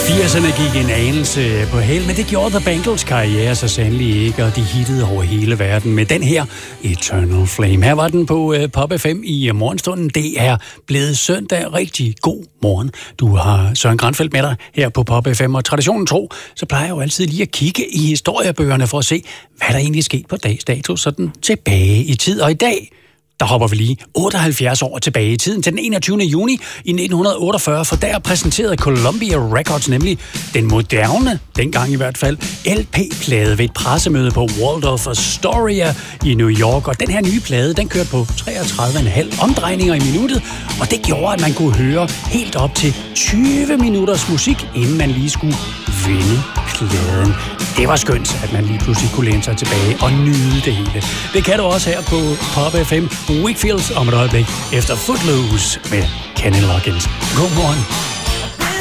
80'erne gik en anelse på hæl, men det gjorde The Bangles karriere så sandelig ikke, og de hittede over hele verden med den her Eternal Flame. Her var den på Pop FM i morgenstunden. Det er blevet søndag. Rigtig god morgen. Du har Søren Granfeldt med dig her på Pop FM, og traditionen tro, så plejer jeg jo altid lige at kigge i historiebøgerne for at se, hvad der egentlig er sket på dags dato, sådan tilbage i tid. Og i dag, der hopper vi lige 78 år tilbage i tiden til den 21. juni i 1948, for der præsenterede Columbia Records nemlig den moderne, dengang i hvert fald, LP-plade ved et pressemøde på Waldorf Astoria i New York. Og den her nye plade, den kørte på 33,5 omdrejninger i minuttet, og det gjorde, at man kunne høre helt op til 20 minutters musik, inden man lige skulle vinde pladen. Det var skønt, at man lige pludselig kunne læne sig tilbage og nyde det hele. Det kan du også her på Pop FM. Wakefields om et øjeblik efter Footloose med Kenny Loggins. God morgen.